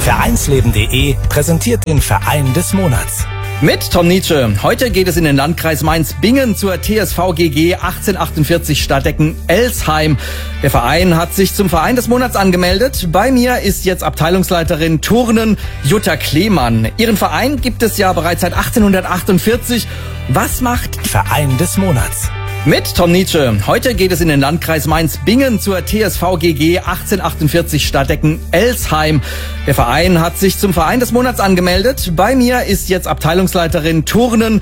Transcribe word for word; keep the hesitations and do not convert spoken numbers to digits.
Vereinsleben punkt de präsentiert den Verein des Monats. Mit Tom Nietzsche. Heute geht es in den Landkreis Mainz-Bingen zur T S V G G achtzehnhundertachtundvierzig Stadtecken-Elsheim. Der Verein hat sich zum Verein des Monats angemeldet. Bei mir ist jetzt Abteilungsleiterin Turnen Jutta Kleemann. Ihren Verein gibt es ja bereits seit achtzehnhundertachtundvierzig. Was macht Verein des Monats? Mit Tom Nietzsche. Heute geht es in den Landkreis Mainz-Bingen zur T S V G G achtzehnhundertachtundvierzig Stadtecken-Elsheim. Der Verein hat sich zum Verein des Monats angemeldet. Bei mir ist jetzt Abteilungsleiterin Turnen